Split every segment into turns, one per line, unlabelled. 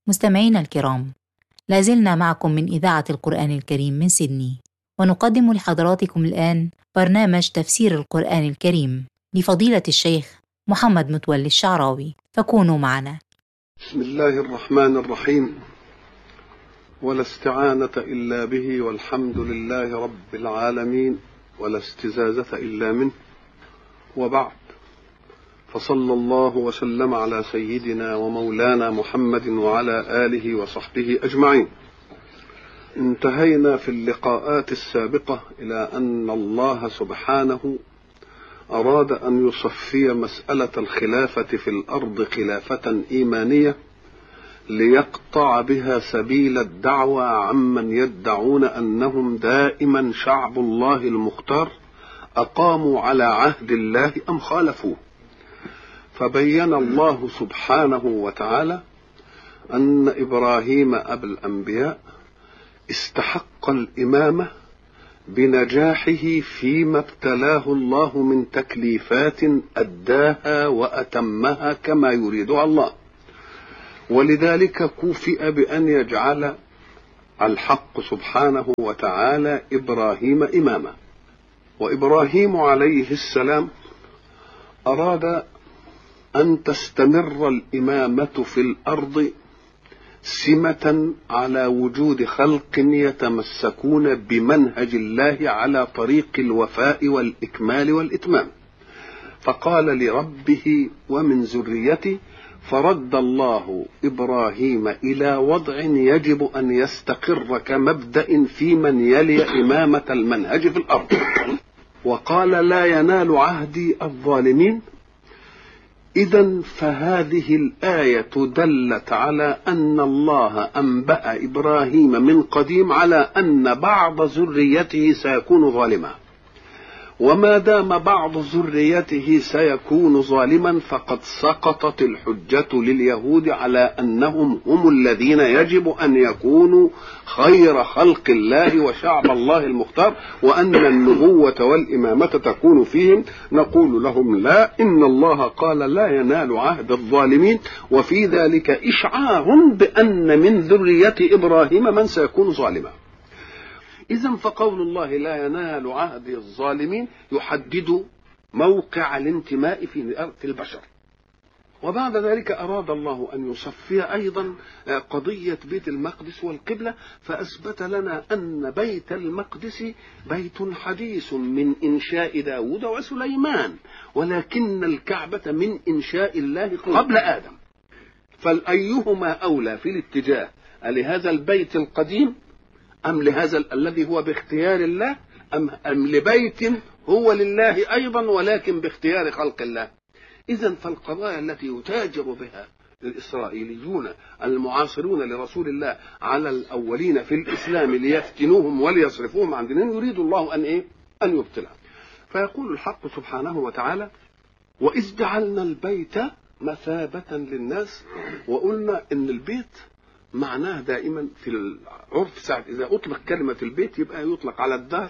مستمعينا الكرام، لازلنا معكم من إذاعة القرآن الكريم من سيدني، ونقدم لحضراتكم الآن برنامج تفسير القرآن الكريم لفضيلة الشيخ محمد متولي الشعراوي، فكونوا معنا.
بسم الله الرحمن الرحيم، ولا استعانة إلا به، والحمد لله رب العالمين، ولا استزازة إلا منه، وبعد، فصلى الله وسلم على سيدنا ومولانا محمد وعلى آله وصحبه أجمعين. انتهينا في اللقاءات السابقة إلى أن الله سبحانه أراد أن يصفي مسألة الخلافة في الأرض خلافة إيمانية ليقطع بها سبيل الدعوة عمن يدعون أنهم دائما شعب الله المختار، أقاموا على عهد الله أم خالفوه. فبين الله سبحانه وتعالى أن إبراهيم أبا الأنبياء استحق الإمامة بنجاحه فيما ابتلاه الله من تكليفات أداها وأتمها كما يريدها الله، ولذلك كوفئ بأن يجعل الحق سبحانه وتعالى إبراهيم إماما. وإبراهيم عليه السلام أراد أن تستمر الإمامة في الأرض سمة على وجود خلق يتمسكون بمنهج الله على طريق الوفاء والإكمال والإتمام، فقال لربه ومن ذريتي، فرد الله إبراهيم إلى وضع يجب أن يستقر كمبدأ في من يلي إمامة المنهج في الأرض، وقال لا ينال عهدي الظالمين. إذن فهذه الآية دلت على أن الله أنبأ إبراهيم من قديم على أن بعض ذريته سيكون ظالما، وما دام بعض ذريته سيكون ظالما فقد سقطت الحجة لليهود على أنهم هم الذين يجب أن يكونوا خير خلق الله وشعب الله المختار، وأن النبوة والإمامة تكون فيهم. نقول لهم لا، إن الله قال لا ينال عهد الظالمين، وفي ذلك إشعار بأن من ذرية إبراهيم من سيكون ظالما. إذن فقول الله لا ينال عهد الظالمين يحدد موقع الانتماء في البشر. وبعد ذلك أراد الله أن يصفي أيضا قضية بيت المقدس والقبلة، فأثبت لنا أن بيت المقدس بيت حديث من إنشاء داود وسليمان، ولكن الكعبة من إنشاء الله قبل آدم، فالأيهما أولى في الاتجاه؟ لهذا البيت القديم أم لهذا الذي هو باختيار الله، أم لبيت هو لله أيضا ولكن باختيار خلق الله؟ إذن فالقضايا التي يتاجر بها الإسرائيليون المعاصرون لرسول الله على الأولين في الإسلام ليفتنوهم وليصرفوهم عن دينهم، يريد الله أن يبطلها. فيقول الحق سبحانه وتعالى وإذ جعلنا البيت مثابة للناس. وقلنا إن البيت معناه دائما في العرف ساعة إذا أطلق كلمة البيت يبقى يطلق على الدار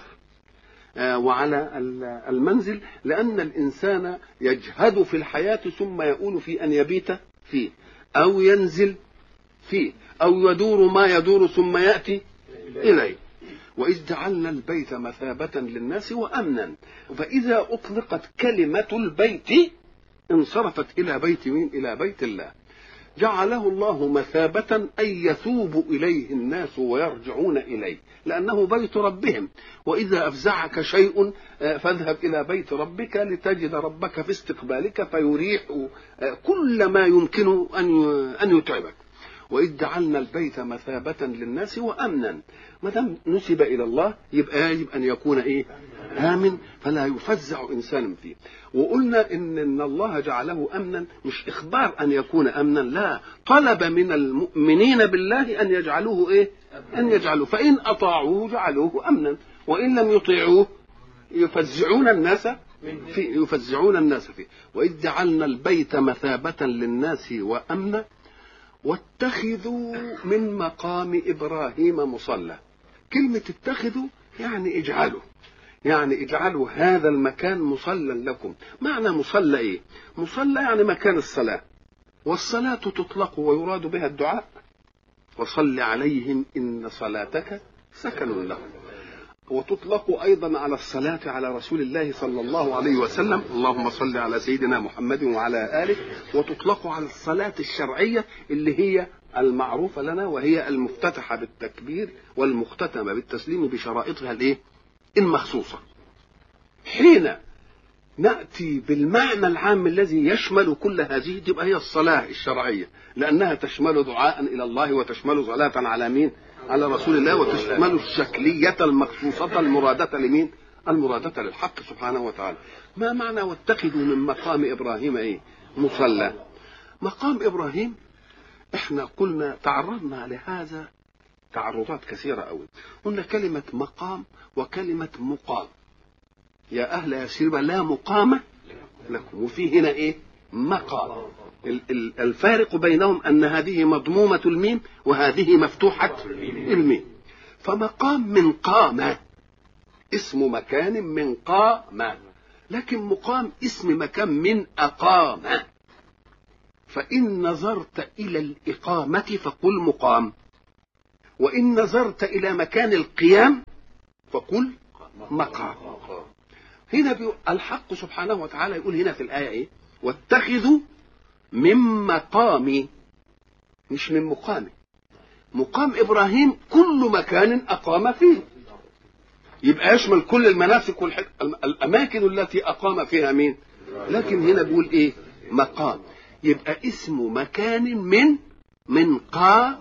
وعلى المنزل، لأن الإنسان يجهد في الحياة ثم يؤول في أن يبيت فيه أو ينزل فيه أو يدور ما يدور ثم يأتي إليه. وإذ جعلنا البيت مثابة للناس وأمنا، فإذا أطلقت كلمة البيت انصرفت إلى بيت مين؟ إلى بيت الله. جعله الله مثابة أي يثوب إليه الناس ويرجعون إليه، لأنه بيت ربهم. وإذا أفزعك شيء فاذهب إلى بيت ربك لتجد ربك في استقبالك فيريح كل ما يمكن أن يتعبك. وإذ جعلنا البيت مثابة للناس وأمنا، ما دام نسب إلى الله يبقى يجب أن يكون آمن، فلا يفزع إنسان فيه. وقلنا إن الله جعله أمنا مش إخبار أن يكون أمنا، لا، طلب من المؤمنين بالله أن يجعلوه أن يجعلوه، فإن أطاعوه جعلوه أمنا، وإن لم يطيعوه يفزعون الناس فيه. وإذ جعلنا البيت مثابة للناس وأمنا واتخذوا من مقام إبراهيم مصلى. كلمة اتخذوا يعني اجعلوا هذا المكان مصلى لكم. معنى مصلى ايه؟ مصلى يعني مكان الصلاة، والصلاة تطلق ويراد بها الدعاء وصل عليهم إن صلاتك سكن لهم. وتطلق أيضا على الصلاة على رسول الله صلى الله عليه وسلم، اللهم صل على سيدنا محمد وعلى آله. وتطلق على الصلاة الشرعية اللي هي المعروفة لنا، وهي المفتتحة بالتكبير والمختتمة بالتسليم بشرائطها الايه المخصوصة. حين نأتي بالمعنى العام الذي يشمل كل هذه تبقى هي الصلاة الشرعية، لأنها تشمل دعاء إلى الله وتشمل صلاة على مين؟ على رسول الله، وتشمل الشكلية المخصوصة المرادة لمين؟ المرادة للحق سبحانه وتعالى. ما معنى واتخذوا من مقام إبراهيم ايه؟ مصلى. مقام إبراهيم احنا قلنا تعرضنا لهذا تعرضات كثيرة قوي. قلنا كلمة مقام وكلمة مقام. يا أهل يثرب لا مقام لكم، وفي هنا ايه؟ مقام. الفارق بينهم أن هذه مضمومة الميم وهذه مفتوحة الميم. فمقام من قام، اسم مكان من قام، لكن مقام اسم مكان من أقام. فإن نظرت إلى الإقامة فقل مقام، وإن نظرت إلى مكان القيام فقل مقام. هنا الحق سبحانه وتعالى يقول هنا في الآية إيه؟ واتخذوا من مقامي، مش من مقامي. مقام إبراهيم كل مكان أقام فيه، يبقى يشمل كل المناسك والأماكن التي أقام فيها مين. لكن هنا بيقول إيه؟ مقام، يبقى اسم مكان من قام.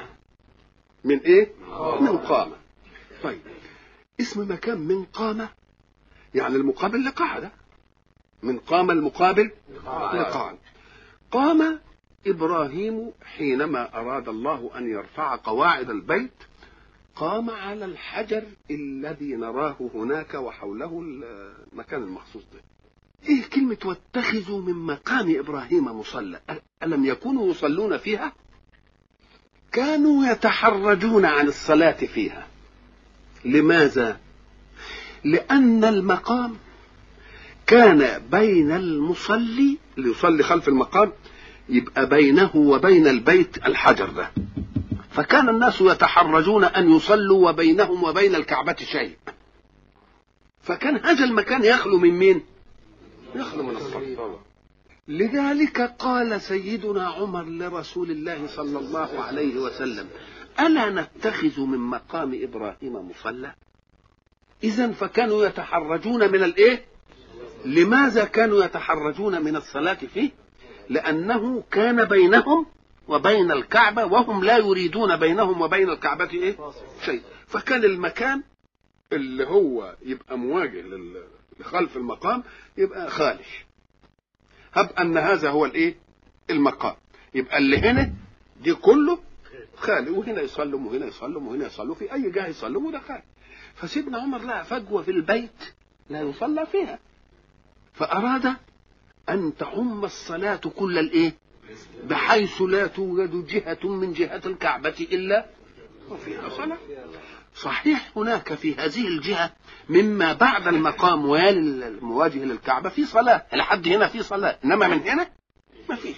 من إيه؟ من قام. طيب اسم مكان من قام يعني المقابل لقعدة. من قام المقابل لقعدة. قام إبراهيم حينما أراد الله أن يرفع قواعد البيت، قام على الحجر الذي نراه هناك وحوله المكان المخصوص ده. إيه كلمة واتخذوا من مقام إبراهيم مصلى؟ ألم يكونوا يصلون فيها؟ كانوا يتحرجون عن الصلاة فيها. لماذا؟ لأن المقام كان بين المصلي اللي يصلي خلف المقام، يبقى بينه وبين البيت الحجر ده، فكان الناس يتحرجون أن يصلوا وبينهم وبين الكعبة شيء، فكان هذا المكان يخلو من مين؟ يخلو من الصلاة. لذلك قال سيدنا عمر لرسول الله صلى الله عليه وسلم ألا نتخذ من مقام إبراهيم مصلى؟ إذن فكانوا يتحرجون من الإيه؟ لماذا كانوا يتحرجون من الصلاة فيه؟ لأنه كان بينهم وبين الكعبة وهم لا يريدون بينهم وبين الكعبة إيه؟ شيء. فكان المكان اللي هو يبقى مواجه لخلف المقام يبقى خالي. هب أن هذا هو الإيه؟ المقام، يبقى اللي هنا دي كله خالي، وهنا يصلوا وهنا يصلوا وهنا يصلوا، في أي جهة يصلوا وده خالي. فسيدنا عمر لقى فجوة في البيت لا يصلى فيها، فأراد أن تعم الصلاة كل الإيه؟ بحيث لا توجد جهة من جهة الكعبة إلا وفيها صلاة. صحيح هناك في هذه الجهة مما بعد المقام ويلي المواجه للكعبة في صلاة، لحد هنا في صلاة، إنما من هنا ما فيش.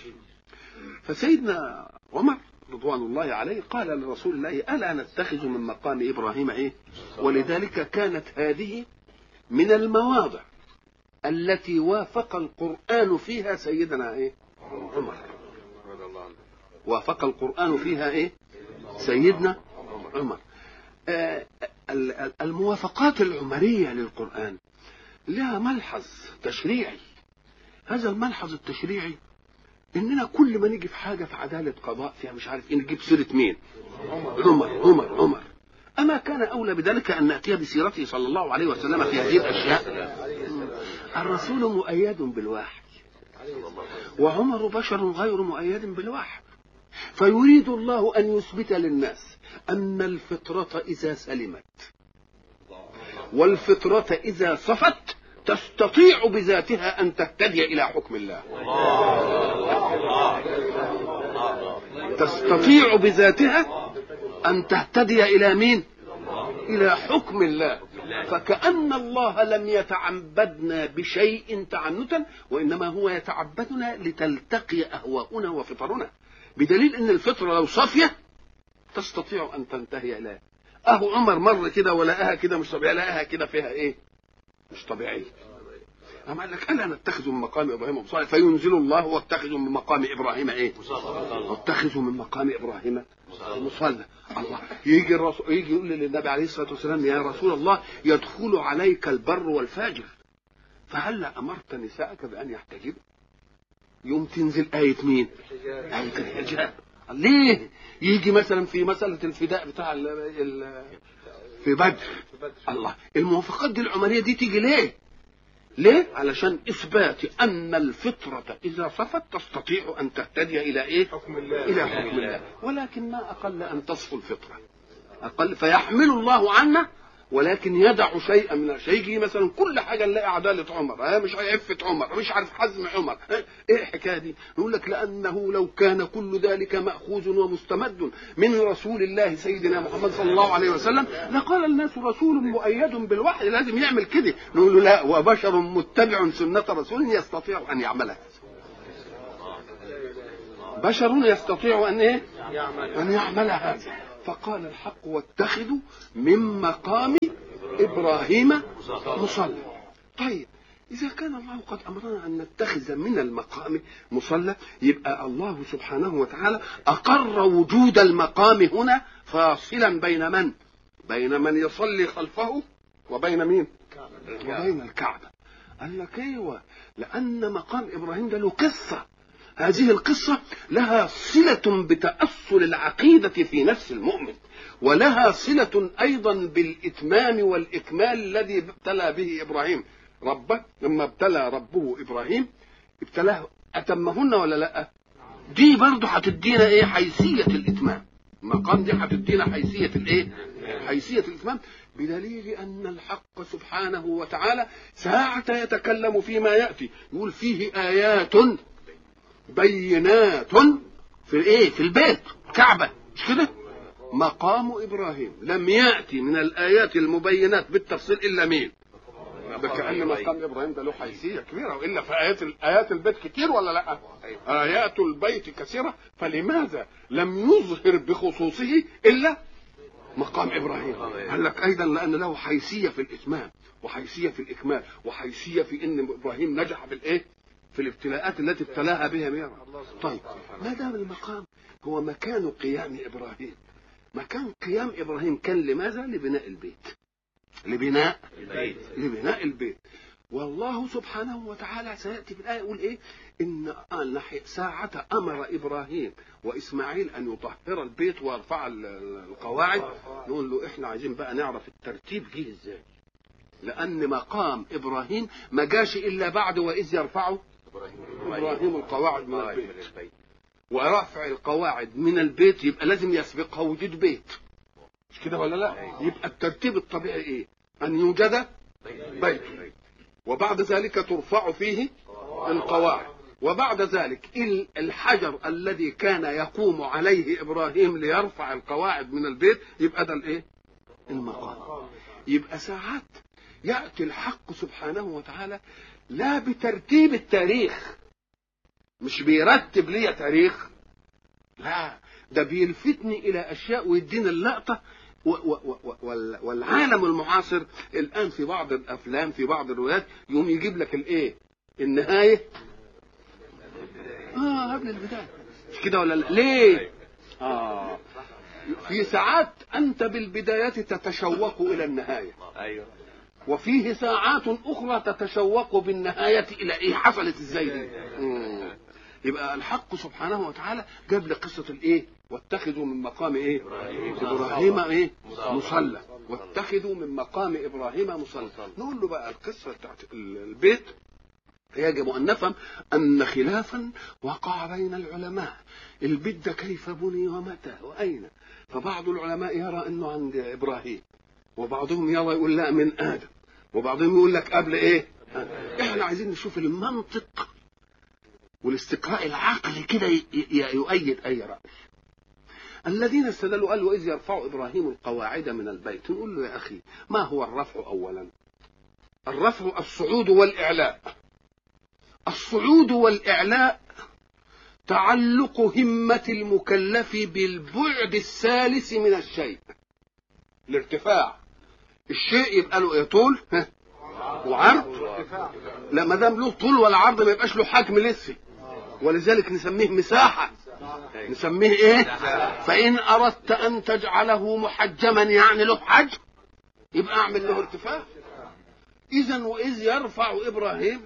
فسيدنا عمر رضوان الله عليه قال لرسول الله ألا نتخذ من مقام إبراهيم إيه؟ ولذلك كانت هذه من المواضع التي وافق القرآن فيها سيدنا إيه؟ عمر. وافق القرآن فيها إيه؟ سيدنا عمر. الموافقات العمرية للقرآن لها ملحظ تشريعي. هذا الملحظ التشريعي إننا كل ما نيجي في حاجة في عدالة قضاء فيها مش عارف إيه نجيب سيرة مين؟ عمر. أما كان أولى بذلك أن نأتي بسيرته صلى الله عليه وسلم في هذه الأشياء؟ الرسول مؤيد بالوحي، وعمر بشر غير مؤيد بالوحي، فيريد الله أن يثبت للناس أن الفطرة إذا سلمت والفطرة إذا صفت تستطيع بذاتها أن تهتدي إلى حكم الله. تستطيع بذاتها أن تهتدي إلى مين؟ إلى حكم الله. فكأن الله لم يتعبدنا بشيء تعنتا، وإنما هو يتعبدنا لتلتقي أهواؤنا وفطرنا، بدليل أن الفطرة لو صافية تستطيع أن تنتهي إليه. أهو عمر مر كده ولقاها كده مش طبيعية، لقاها كده فيها إيه؟ مش طبيعية. أما قال لك ألا نتخذ من مقام إبراهيم مصلى، فينزل الله واتخذوا من مقام إبراهيم إيه؟ واتخذوا من مقام إبراهيم مصلى. الله يجي الرسول يجي يقول للنبي عليه الصلاة والسلام يا رسول الله يدخل عليك البر والفاجر فهلا أمرت نساءك بأن يحتجب؟ يوم تنزل آية مين؟ آية الحجاب. ليه؟ يجي مثلا في مسألة الفداء بتاع في بدر، الله الموافقات دي العمرية دي تيجي ليه؟ ليه؟ علشان إثبات أن الفطرة إذا صفت تستطيع أن تهتدي إلى إيه؟ حكم الله. إلى حكم الله. ولكن ما أقل أن تصفو الفطرة أقل، فيحمل الله عنا ولكن يدع شيئا من الشيء. يجي مثلا كل حاجه نلاقي عداله عمر، مش عفه عمر، مش عارف حزم عمر، ايه الحكايه دي؟ نقول لك لانه لو كان كل ذلك ماخوذ ومستمد من رسول الله سيدنا محمد صلى الله عليه وسلم لقال الناس رسول مؤيد بالوحي لازم يعمل كده. نقول له لا، وبشر متبع سنه رسول يستطيع ان يعملها. بشر يستطيع ان ايه؟ ان يعملها. فقال الحق واتخذوا من مقام إبراهيم مصلى. طيب إذا كان الله قد أمرنا أن نتخذ من المقام مصلى، يبقى الله سبحانه وتعالى أقر وجود المقام هنا فاصلا بين من يصلي خلفه وبين مين؟ وبين الكعبة. قال لك ايوه، لأن مقام إبراهيم ده له قصة، هذه القصة لها صلة بتأصل العقيدة في نفس المؤمن، ولها صلة أيضا بالإتمام والإكمال الذي ابتلى به إبراهيم ربه. لما ابتلى ربه إبراهيم ابتلاه أتمهن ولا لا؟ دي برضه هتدينا إيه؟ حيثية الإتمام. المقام دي هتدينا حيثية الإيه؟ حيثية الإتمام، بدليل أن الحق سبحانه وتعالى ساعة يتكلم فيما يأتي يقول فيه آيات بينات في ايه؟ في البيت كعبة، مش كده؟ مقام إبراهيم لم يأتي من الآيات المبينات بالتفصيل إلا مين؟ كأن مقام إبراهيم ده له حيثية كبيرة، وإلا في آيات البيت كتير ولا لا؟ آيات البيت كثيرة، فلماذا لم يظهر بخصوصه إلا مقام إبراهيم؟ قال لك أيضا لأن له حيثية في الإتمام وحيثية في الإكمال وحيثية في إن إبراهيم نجح بالإيه؟ في الابتلاءات التي ابتلاها بها ميرا. طيب ما دام المقام هو مكان قيام إبراهيم، مكان قيام إبراهيم كان لماذا؟ لبناء البيت، لبناء البيت. والله سبحانه وتعالى سيأتي في الآية يقول إيه؟ إن ساعة أمر إبراهيم وإسماعيل أن يطهر البيت ويرفع القواعد، نقول له إحنا عايزين بقى نعرف الترتيب جه إزاي، لأن مقام إبراهيم ما جاش إلا بعد وإذ يرفعه إبراهيم القواعد من البيت. ورفع القواعد من البيت يبقى لازم يسبقها وجود بيت، مش كده ولا لا؟ يبقى الترتيب الطبيعي إيه؟ أن يوجد بيت، وبعد ذلك ترفع فيه القواعد، وبعد ذلك الحجر الذي كان يقوم عليه إبراهيم ليرفع القواعد من البيت يبقى ده الإيه؟ المقام. يبقى ساعات يأتي الحق سبحانه وتعالى لا بترتيب التاريخ، مش بيرتب لي تاريخ، لا، ده بيلفتني إلى أشياء ويدينا اللقطة. والعالم المعاصر الآن في بعض الأفلام في بعض الروايات يوم يجيب لك الإيه؟ النهاية قبل البداية، مش كده ولا لا؟ ليه؟ في ساعات أنت بالبدايات تتشوق إلى النهاية، أيوه، وفيه ساعات أخرى تتشوق بالنهاية إلى إيه حصلت إزاي دي. يبقى الحق سبحانه وتعالى جاب لي قصة الإيه؟ واتخذوا من مقام إيه؟ إبراهيم إيه؟ مصلى. واتخذوا من مقام إبراهيم مصلى. نقول له بقى القصة بتاعت البيت يجب أن نفهم أن خلافا وقع بين العلماء، البيت ده كيف بني ومتى وأين. فبعض العلماء يرى أنه عند إبراهيم، وبعضهم يرى يقول لا من آدم، وبعضهم يقول لك قبل إيه. إحنا عايزين نشوف المنطق والاستقراء العقلي كده يؤيد أي رأي. الذين استدلوا قالوا إذ يرفع إبراهيم القواعد من البيت، نقول له يا أخي ما هو الرفع أولا؟ الرفع الصعود والإعلاء. الصعود والإعلاء تعلق همة المكلف بالبعد الثالث من الشيء. الارتفاع الشيء يبقى له ايه؟ طول وعرض. لا، ما دام له طول ولا عرض ما يبقاش له حجم لسه، ولذلك نسميه مساحة. نسميه ايه؟ فإن أردت أن تجعله محجما يعني له حجم يبقى أعمل له ارتفاع. إذن وإذ يرفع إبراهيم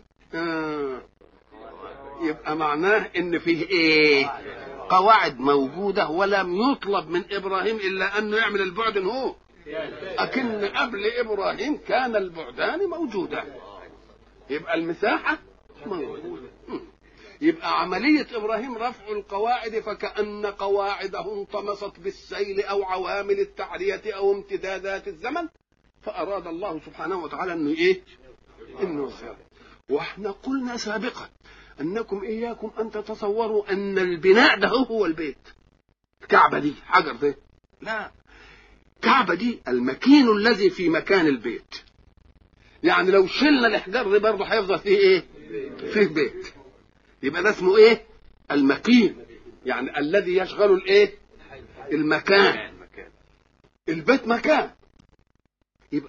يبقى معناه إن فيه إيه؟ قواعد موجودة، ولم يطلب من إبراهيم إلا أنه يعمل البعد هو، أكن قبل إبراهيم كان البعدان موجودة، يبقى المساحة موجودة. يبقى عملية إبراهيم رفع القواعد، فكأن قواعده انطمست بالسيل أو عوامل التعرية أو امتدادات الزمن، فأراد الله سبحانه وتعالى أنه إيه؟ إنه سابق. وإحنا قلنا سابقا أنكم إياكم أن تتصوروا أن البناء ده هو البيت. الكعبة دي حجر ده؟ لا، الكعبة دي المكين الذي في مكان البيت. يعني لو شلنا الإحجار ده برضه هيفضل فيه إيه؟ فيه بيت. يبقى ده اسمه إيه؟ المكين، يعني الذي يشغل الإيه؟ المكان. البيت مكان،